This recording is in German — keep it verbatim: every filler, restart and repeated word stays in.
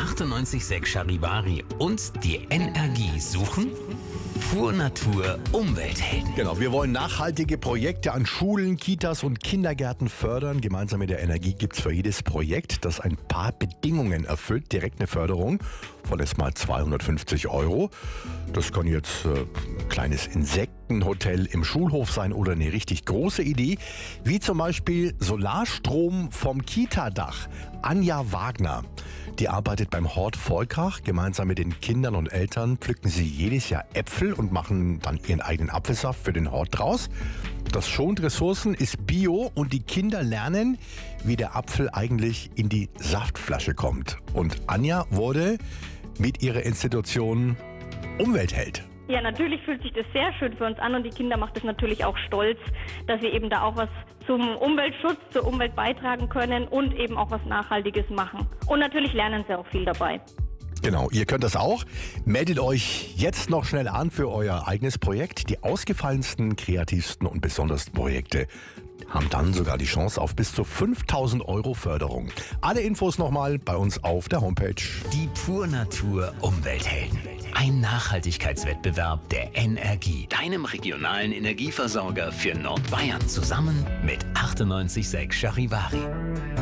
achtundneunzig Komma sechs Charivari und die N R G suchen Pur Natur Umwelthelden. Genau, wir wollen nachhaltige Projekte an Schulen, Kitas und Kindergärten fördern. Gemeinsam mit der N R G gibt es für jedes Projekt, das ein paar Bedingungen erfüllt, direkt eine Förderung von erstmal zweihundertfünfzig Euro. Das kann jetzt äh, ein kleines Insektenhotel im Schulhof sein oder eine richtig große Idee, wie zum Beispiel Solarstrom vom Kitadach. Anja Wagner, die arbeitet beim Hort Volkach. Gemeinsam mit den Kindern und Eltern pflücken sie jedes Jahr Äpfel und machen dann ihren eigenen Apfelsaft für den Hort draus. Das schont Ressourcen, ist bio und die Kinder lernen, wie der Apfel eigentlich in die Saftflasche kommt. Und Anja wurde mit ihrer Institution Umweltheld. Ja, natürlich fühlt sich das sehr schön für uns an und die Kinder macht es natürlich auch stolz, dass wir eben da auch was zum Umweltschutz, zur Umwelt beitragen können und eben auch was Nachhaltiges machen. Und natürlich lernen sie auch viel dabei. Genau, ihr könnt das auch. Meldet euch jetzt noch schnell an für euer eigenes Projekt. Die ausgefallensten, kreativsten und besondersten Projekte haben dann sogar die Chance auf bis zu fünftausend Euro Förderung. Alle Infos nochmal bei uns auf der Homepage. Die Pur Natur Umwelthelden. Ein Nachhaltigkeitswettbewerb der N R G, deinem regionalen Energieversorger für Nordbayern, zusammen mit achtundneunzig Komma sechs Charivari.